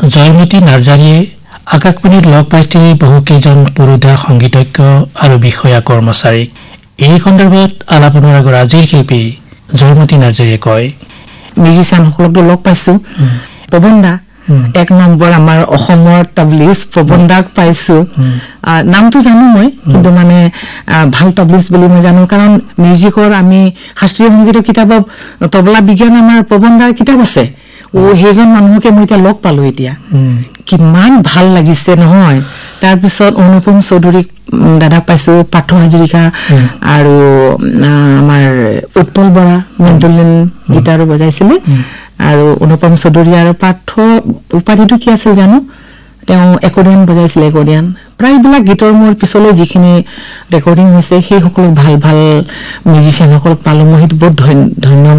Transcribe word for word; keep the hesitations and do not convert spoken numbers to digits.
জয়মতী নাৰ্জাৰীয়ে আকাশবাণীত লগ পাইছিল বহুকেইজন পুৰুধা সংগীতজ্ঞ আৰু বিষয়া কৰ্মচাৰীক। এই সন্দৰ্ভত আলাপ অনুৰাগৰ আজিৰ শিল্পী জয়মতী নাৰ্জাৰীয়ে কয়, মিউজিচিয়ানসকলকতো লগ পাইছো, পৱনদা এক নম্বৰ আমাৰ অসমৰ তাবলিছ পৱনদাক পাইছো। নামটো জানো মই, কিন্তু মানে ভাল তাবলিছ বুলি মই জানো, কাৰণ মিউজিকৰ আমি শাস্ত্ৰীয় সংগীতৰ কিতাপত তবলা বিজ্ঞান আমাৰ পৱনদাৰ কিতাপ আছে। ও সেইজন মানুহকে মই এতিয়া লগ পালো, এতিয়া কিমান ভাল লাগিছে নহয়। তাৰপিছত অনুপম চৌধুৰীক দাদাক পাইছো, পাৰ্থ হাজৰিকা আৰু আমাৰ উৎপল বৰা মেণ্ডলিন গীটাৰো বজাইছিলে। আৰু অনুপম চৌধুৰী আৰু পাৰ্থ উপাধিটো কি আছিল জানো, তেওঁ একৰ্ডিয়ন বজাইছিলে, একৰ্ডিয়ন। প্ৰায়বিলাক গীতৰ মোৰ পিছলৈ যিখিনি ৰেকৰ্ডিং হৈছে সেই সকলো ভাল ভাল মিউজিচিয়ানসকলক পালো। মই সেইটো বহুত ধন্য